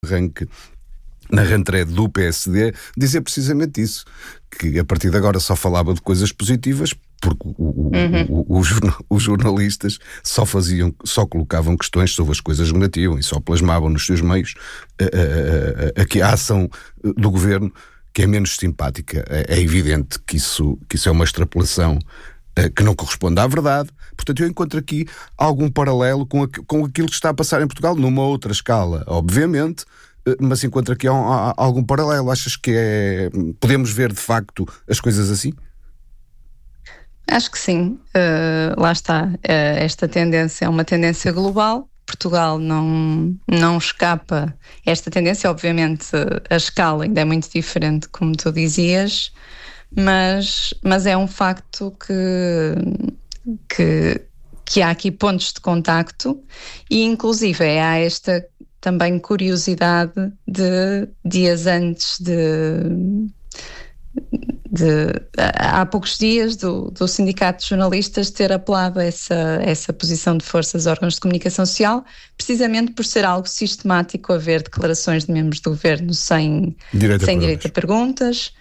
arranque na rentrée do PSD, dizer precisamente isso, que a partir de agora só falava de coisas positivas, porque os jornalistas só colocavam questões sobre as coisas negativas e só plasmavam nos seus meios a ação do governo, que é menos simpática. É evidente que isso é uma extrapolação que não corresponde à verdade. Portanto, eu encontro aqui algum paralelo com aquilo que está a passar em Portugal, numa outra escala, obviamente, mas encontro aqui algum paralelo. Achas que podemos ver de facto as coisas assim? Acho que sim. Lá está. Esta tendência é uma tendência global. Portugal não escapa a esta tendência. Obviamente a escala ainda é muito diferente, como tu dizias, mas é um facto que há aqui pontos de contacto e inclusive há esta também curiosidade de dias antes há poucos dias do Sindicato de Jornalistas ter apelado a essa posição de forças órgãos de comunicação social, precisamente por ser algo sistemático haver declarações de membros do governo sem direito a perguntas.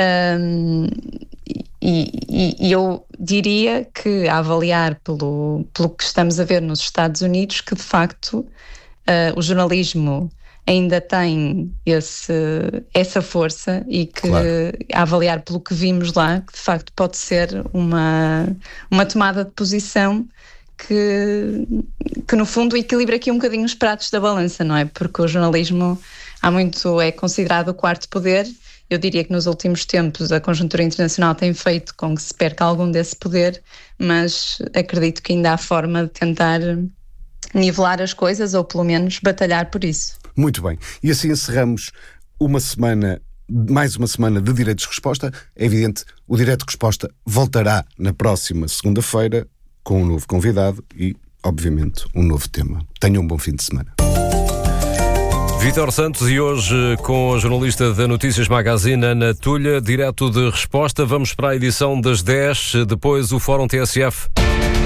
E eu diria que, a avaliar pelo que estamos a ver nos Estados Unidos, que de facto o jornalismo ainda tem essa força e que, claro, a avaliar pelo que vimos lá, que de facto pode ser uma tomada de posição que no fundo equilibra aqui um bocadinho os pratos da balança, não é? Porque o jornalismo é considerado o quarto poder. Eu diria que nos últimos tempos a conjuntura internacional tem feito com que se perca algum desse poder, mas acredito que ainda há forma de tentar nivelar as coisas ou pelo menos batalhar por isso. Muito bem. E assim encerramos mais uma semana de Direitos de Resposta. É evidente, o Direito de Resposta voltará na próxima segunda-feira com um novo convidado e, obviamente, um novo tema. Tenham um bom fim de semana. Vítor Santos, e hoje com a jornalista da Notícias Magazine, Ana Tulha, direto de Resposta. Vamos para a edição das 10, depois o Fórum TSF.